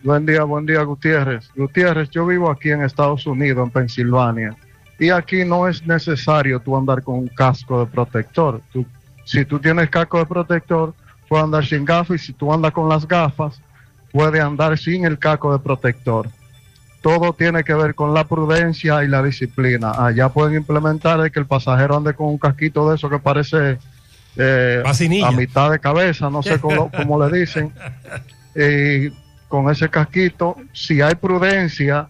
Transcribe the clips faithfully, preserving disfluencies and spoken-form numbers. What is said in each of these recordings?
Buen día, buen día, Gutiérrez. Gutiérrez, yo vivo aquí en Estados Unidos, en Pensilvania, y aquí no es necesario tú andar con un casco de protector. Tú, si tú tienes casco de protector, puedes andar sin gafas, y si tú andas con las gafas, puedes andar sin el casco de protector. Todo tiene que ver con la prudencia y la disciplina. Allá pueden implementar de que el pasajero ande con un casquito de eso que parece eh, a mitad de cabeza, no sé cómo, cómo le dicen. Y con ese casquito, si hay prudencia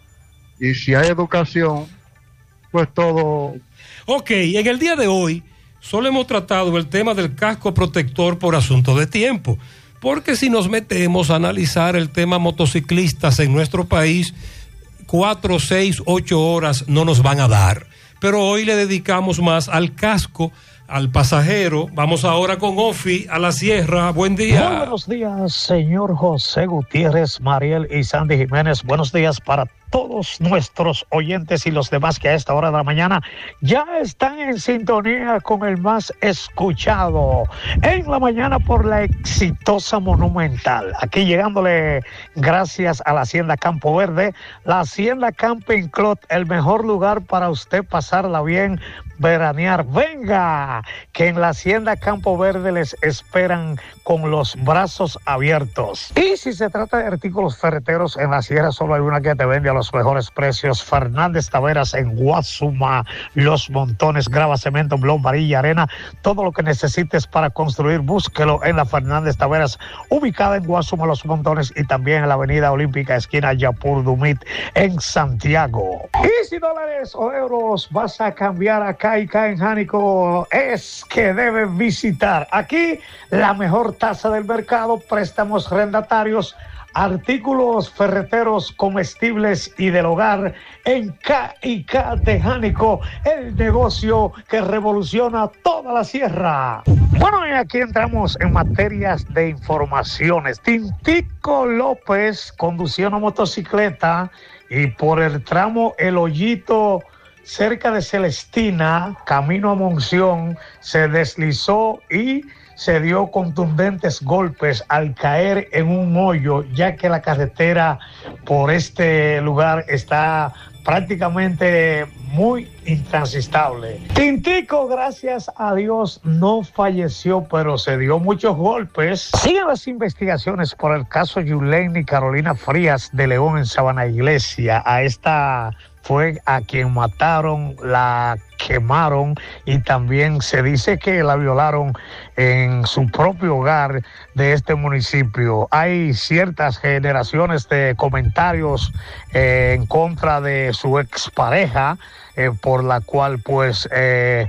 y si hay educación, pues todo... Ok, en el día de hoy solo hemos tratado el tema del casco protector por asunto de tiempo, porque si nos metemos a analizar el tema motociclistas en nuestro país, cuatro, seis, ocho horas no nos van a dar, pero hoy le dedicamos más al casco, al pasajero. Vamos ahora con Ofi a la Sierra. Buen día. Muy buenos días, señor José Gutiérrez, Mariel y Sandy Jiménez. Buenos días para todos nuestros oyentes y los demás que a esta hora de la mañana ya están en sintonía con el más escuchado en la mañana por la exitosa Monumental. Aquí llegándole gracias a la Hacienda Campo Verde, la Hacienda Camping Club, el mejor lugar para usted pasarla bien, veranear. Venga, que en la Hacienda Campo Verde les esperan con los brazos abiertos. Y si se trata de artículos ferreteros, en la Sierra solo hay una que te vende a los mejores precios. Fernández Taveras en Guasuma, Los Montones, grava, cemento, blog, varilla, arena, todo lo que necesites para construir, búsquelo en la Fernández Taveras, ubicada en Guasuma, Los Montones, y también en la avenida Olímpica, esquina Yapur Dumit, en Santiago. Y si dólares o euros vas a cambiar acá y acá en Jánico, es que debes visitar aquí la mejor tasa del mercado, préstamos rendatarios, artículos ferreteros, comestibles y del hogar en K y K de Jánico, el negocio que revoluciona toda la sierra. Bueno, y aquí entramos en materias de informaciones. Tintico López conducía una motocicleta y por el tramo El Hoyito, cerca de Celestina, camino a Monción, se deslizó y se dio contundentes golpes al caer en un hoyo, ya que la carretera por este lugar está prácticamente muy intransitable. Tintico, gracias a Dios, no falleció, pero se dio muchos golpes. Siguen las investigaciones por el caso Yuleni Carolina Frías de León en Sabana Iglesia. A esta fue a quien mataron, la quemaron y también se dice que la violaron en su propio hogar de este municipio. Hay ciertas generaciones de comentarios eh, en contra de su expareja, eh, por la cual pues eh,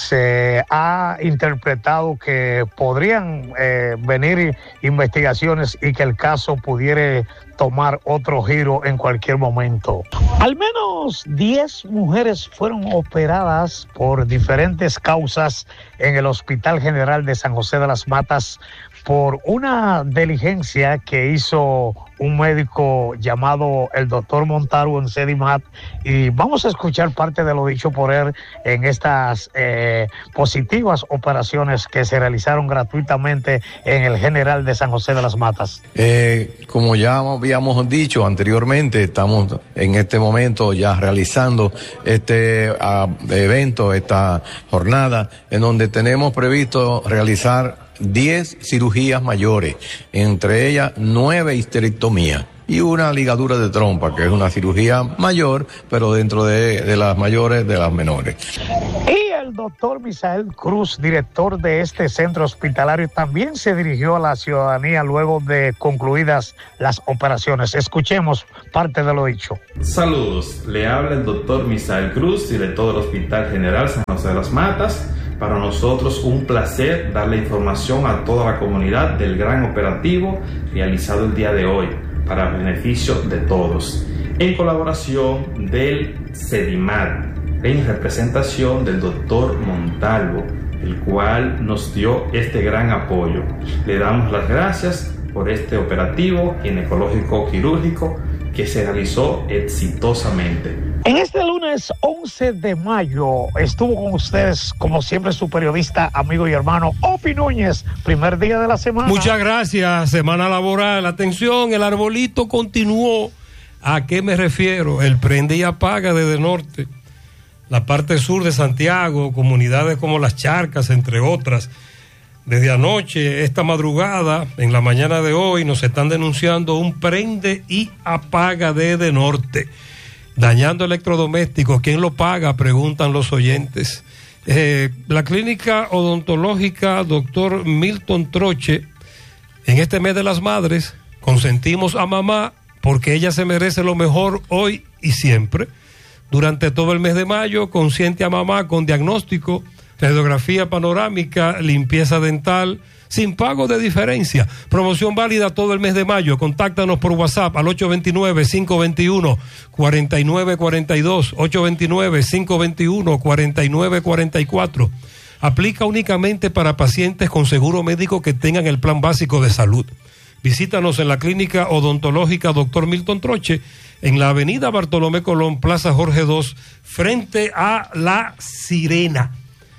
se ha interpretado que podrían eh, venir investigaciones y que el caso pudiera tomar otro giro en cualquier momento. Al menos diez mujeres fueron operadas por diferentes causas en el Hospital General de San José de las Matas por una diligencia que hizo un médico llamado el doctor Montalvo en Sedimat, y vamos a escuchar parte de lo dicho por él en estas eh, positivas operaciones que se realizaron gratuitamente en el General de San José de las Matas. Eh, como ya habíamos dicho anteriormente, estamos en este momento ya realizando este uh, evento, esta jornada, en donde tenemos previsto realizar diez cirugías mayores, entre ellas nueve histerectomías y una ligadura de trompa, que es una cirugía mayor, pero dentro de, de las mayores, de las menores. Y el doctor Misael Cruz, director de este centro hospitalario, también se dirigió a la ciudadanía luego de concluidas las operaciones. Escuchemos parte de lo dicho. Saludos, le habla el doctor Misael Cruz, director del Hospital General San José de las Matas. Para nosotros un placer darle información a toda la comunidad del gran operativo realizado el día de hoy para beneficio de todos, en colaboración del Sedimat, en representación del doctor Montalvo, el cual nos dio este gran apoyo. Le damos las gracias por este operativo ginecológico quirúrgico que se realizó exitosamente. En este lunes once de mayo estuvo con ustedes, como siempre, su periodista, amigo y hermano Ofi Núñez, primer día de la semana. Muchas gracias, semana laboral. Atención, el arbolito continuó. ¿A qué me refiero? El prende y apaga desde norte, la parte sur de Santiago, comunidades como Las Charcas, entre otras. Desde anoche, esta madrugada, en la mañana de hoy, nos están denunciando un prende y apaga desde norte, dañando electrodomésticos. ¿Quién lo paga?, preguntan los oyentes. Eh, la clínica odontológica doctor Milton Troche, en este mes de las madres, consentimos a mamá porque ella se merece lo mejor hoy y siempre. Durante todo el mes de mayo, consiente a mamá con diagnóstico, radiografía panorámica, limpieza dental, sin pago de diferencia. Promoción válida todo el mes de mayo. Contáctanos por WhatsApp al ocho dos nueve, cinco dos uno, cuatro nueve cuatro dos, ocho dos nueve, cinco dos uno, cuatro nueve cuatro cuatro. Aplica únicamente para pacientes con seguro médico que tengan el plan básico de salud. Visítanos en la clínica odontológica doctor Milton Troche, en la avenida Bartolomé Colón, Plaza Jorge dos, frente a La Sirena.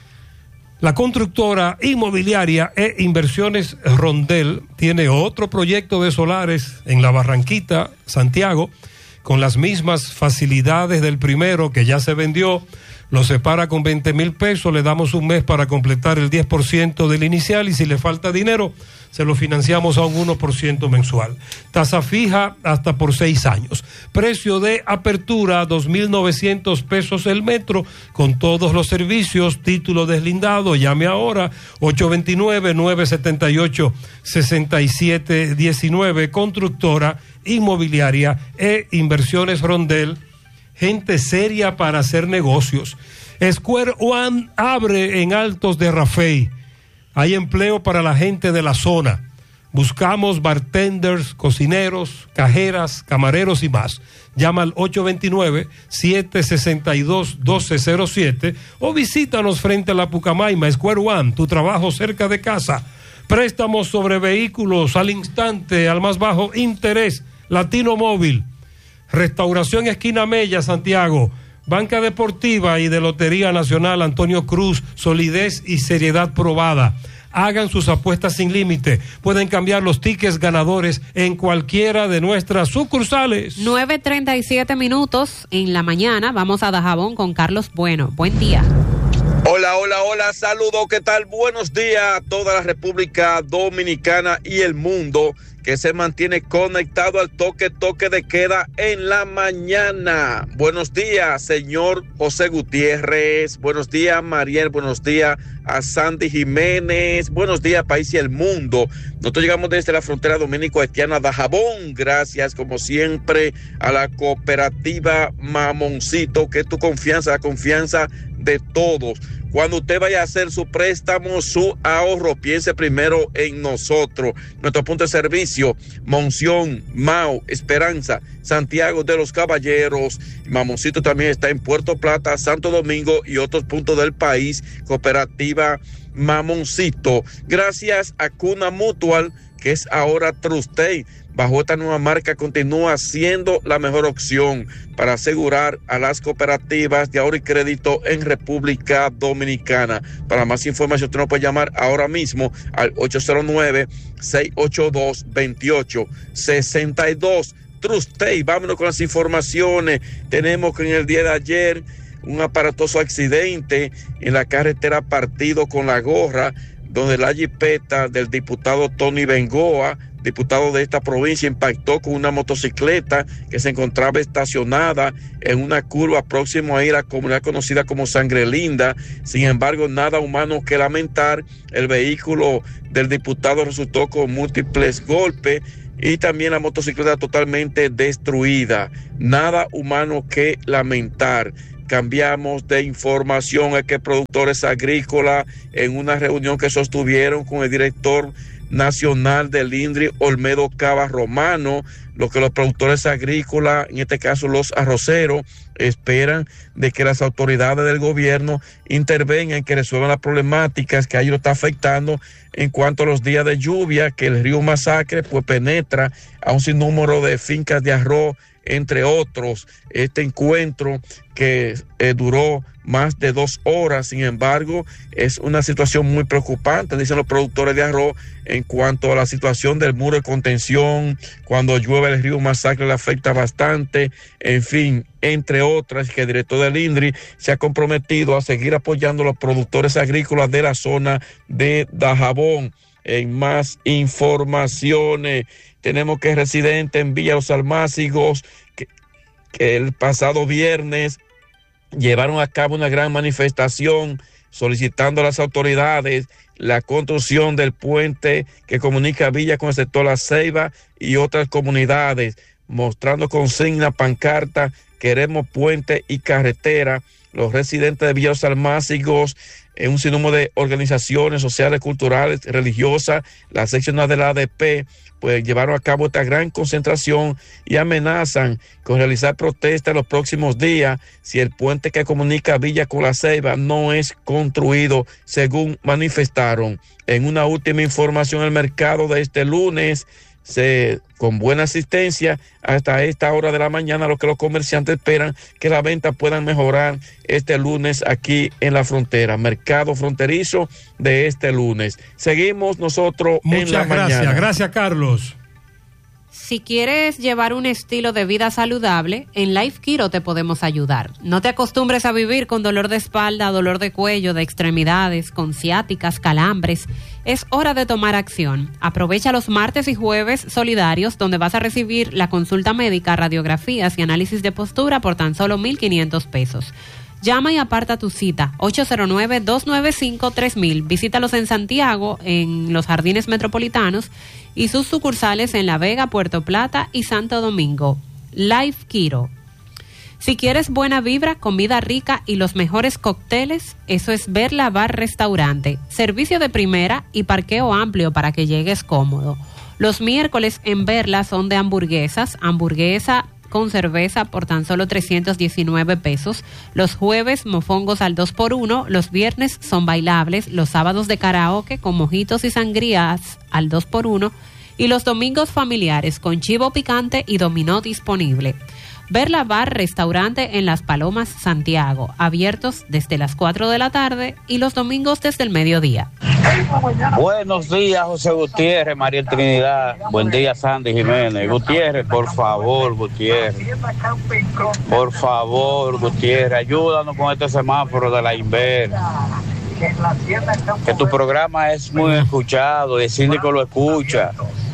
La constructora inmobiliaria e inversiones Rondel tiene otro proyecto de solares en la Barranquita, Santiago, con las mismas facilidades del primero que ya se vendió. Lo separa con veinte mil pesos, le damos un mes para completar el diez por ciento del inicial y si le falta dinero, se lo financiamos a un uno por ciento mensual. Tasa fija hasta por seis años. Precio de apertura, dos mil novecientos pesos el metro, con todos los servicios, título deslindado. Llame ahora, ocho dos nueve, nueve siete ocho, seis siete uno nueve. Constructora, inmobiliaria e inversiones Rondel. Gente seria para hacer negocios. Square One abre en Altos de Rafey. Hay empleo para la gente de la zona. Buscamos bartenders, cocineros, cajeras, camareros y más. Llama al ocho dos nueve, siete seis dos, uno dos cero siete o visítanos frente a la Pucamaima. Square One, tu trabajo cerca de casa. Préstamos sobre vehículos al instante, al más bajo interés. Latino Móvil. Restauración Esquina Mella, Santiago. Banca Deportiva y de Lotería Nacional Antonio Cruz, solidez y seriedad probada. Hagan sus apuestas sin límite. Pueden cambiar los tickets ganadores en cualquiera de nuestras sucursales. nueve treinta y siete minutos en la mañana. Vamos a Dajabón con Carlos Bueno. Buen día. Hola, hola, hola, saludos, ¿qué tal? Buenos días a toda la República Dominicana y el mundo que se mantiene conectado al toque, toque de queda en la mañana. Buenos días, señor José Gutiérrez. Buenos días, Mariel. Buenos días a Sandy Jiménez. Buenos días, país y el mundo. Nosotros llegamos desde la frontera dominico-haitiana de Jabón. Gracias, como siempre, a la cooperativa Mamoncito, que es tu confianza, la confianza de todos. Cuando usted vaya a hacer su préstamo, su ahorro, piense primero en nosotros. Nuestro punto de servicio, Monción, Mao, Esperanza, Santiago de los Caballeros. Mamoncito también está en Puerto Plata, Santo Domingo y otros puntos del país. Cooperativa Mamoncito. Gracias a Cuna Mutual, que es ahora Trustey. Bajo esta nueva marca continúa siendo la mejor opción para asegurar a las cooperativas de ahorro y crédito en República Dominicana. Para más información, usted nos puede llamar ahora mismo al ocho cero nueve, seis ocho dos, dos ocho seis dos. Trustey, vámonos con las informaciones. Tenemos que en el día de ayer un aparatoso accidente en la carretera Partido con La Gorra, donde la jipeta del diputado Tony Bengoa, diputado de esta provincia, impactó con una motocicleta que se encontraba estacionada en una curva próximo a ir a la comunidad conocida como Sangre Linda. Sin embargo, nada humano que lamentar. El vehículo del diputado resultó con múltiples golpes y también la motocicleta totalmente destruida. Nada humano que lamentar. Cambiamos de información. Es que productores agrícolas, en una reunión que sostuvieron con el director nacional del INDRI Olmedo Cava Romano. Lo que los productores agrícolas, en este caso los arroceros, esperan de que las autoridades del gobierno intervengan, que resuelvan las problemáticas que a ellos está afectando en cuanto a los días de lluvia, que el río Masacre pues penetra a un sinnúmero de fincas de arroz, entre otros. Este encuentro que eh, duró más de dos horas, sin embargo, es una situación muy preocupante, dicen los productores de arroz, en cuanto a la situación del muro de contención. Cuando llueve el río Masacre le afecta bastante, en fin, entre otras, que el director del INDRI se ha comprometido a seguir apoyando a los productores agrícolas de la zona de Dajabón. En más informaciones, tenemos que residentes en Villa Los Almácigos, que, que el pasado viernes llevaron a cabo una gran manifestación solicitando a las autoridades la construcción del puente que comunica Villa con el sector La Ceiba y otras comunidades, mostrando consigna, pancarta, queremos puente y carretera. Los residentes de Villa Los Almácigos, en un sinnúmero de organizaciones sociales, culturales, religiosas, las secciones de la A D P, pues llevaron a cabo esta gran concentración y amenazan con realizar protestas en los próximos días si el puente que comunica Villa con La Ceiba no es construido, según manifestaron. En una última información, el mercado de este lunes, Se, con buena asistencia hasta esta hora de la mañana, lo que los comerciantes esperan que las ventas puedan mejorar este lunes aquí en la frontera, mercado fronterizo de este lunes. Seguimos nosotros Muchas en la gracias, mañana. Gracias, Carlos. Si quieres llevar un estilo de vida saludable, en Life Kiro te podemos ayudar. No te acostumbres a vivir con dolor de espalda, dolor de cuello, de extremidades, con ciáticas, calambres. Es hora de tomar acción. Aprovecha los martes y jueves solidarios, donde vas a recibir la consulta médica, radiografías y análisis de postura por tan solo mil quinientos pesos. Llama y aparta tu cita, ocho cero nueve, dos nueve cinco, tres mil. Visítalos en Santiago, en los Jardines Metropolitanos, y sus sucursales en La Vega, Puerto Plata y Santo Domingo. Life Kiro. Si quieres buena vibra, comida rica y los mejores cócteles, eso es Verla Bar Restaurante. Servicio de primera y parqueo amplio para que llegues cómodo. Los miércoles en Verla son de hamburguesas, hamburguesa con cerveza por tan solo trescientos diecinueve pesos. Los jueves, mofongos al dos por uno. Los viernes son bailables. Los sábados de karaoke con mojitos y sangrías al dos por uno. Y los domingos familiares con chivo picante y dominó disponible. Verla Bar Restaurante en Las Palomas, Santiago, abiertos desde las cuatro de la tarde y los domingos desde el mediodía. Buenos días, José Gutiérrez, María Trinidad. Buen día, Sandy Jiménez. Gutiérrez, por favor, Gutiérrez. Por favor, Gutiérrez, ayúdanos con este semáforo de la Inver. Que tu programa es muy escuchado y el síndico lo escucha.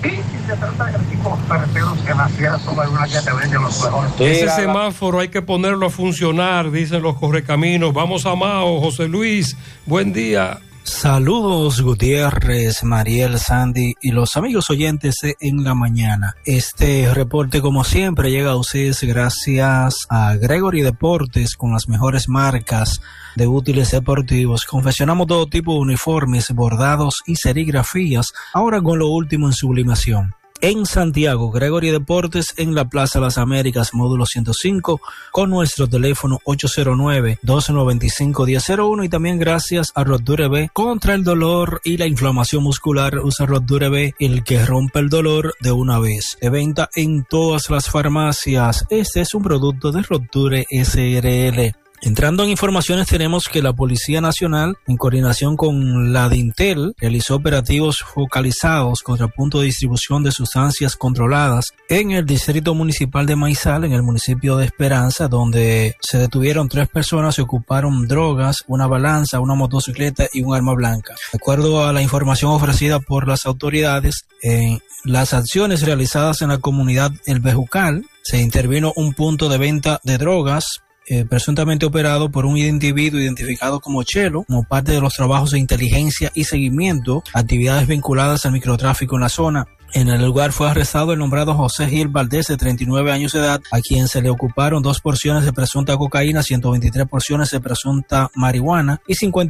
Ese semáforo hay que ponerlo a funcionar, dicen los correcaminos. Vamos a Mao, José Luis, buen día. Saludos Gutiérrez, Mariel, Sandy y los amigos oyentes de En la Mañana. Este reporte, como siempre, llega a ustedes gracias a Gregory Deportes, con las mejores marcas de útiles deportivos. Confeccionamos todo tipo de uniformes, bordados y serigrafías, ahora con lo último en sublimación. En Santiago, Gregory Deportes, en la Plaza Las Américas, módulo ciento cinco, con nuestro teléfono ocho cero nueve, dos nueve cinco, uno cero cero uno, y también gracias a Roddure B, contra el dolor y la inflamación muscular. Usa Roddure B, el que rompe el dolor de una vez. De venta en todas las farmacias. Este es un producto de Roddure S R L. Entrando en informaciones, tenemos que la Policía Nacional, en coordinación con la Dintel, realizó operativos focalizados contra punto de distribución de sustancias controladas en el Distrito Municipal de Maizal, en el municipio de Esperanza, donde se detuvieron tres personas y ocuparon drogas, una balanza, una motocicleta y un arma blanca. De acuerdo a la información ofrecida por las autoridades, en las acciones realizadas en la comunidad El Bejucal, se intervino un punto de venta de drogas, Eh, presuntamente operado por un individuo identificado como Chelo, como parte de los trabajos de inteligencia y seguimiento, actividades vinculadas al microtráfico en la zona. En el lugar fue arrestado el nombrado José Gil Valdés, de treinta y nueve años de edad, a quien se le ocuparon dos porciones de presunta cocaína, ciento veintitrés porciones de presunta marihuana y cincuenta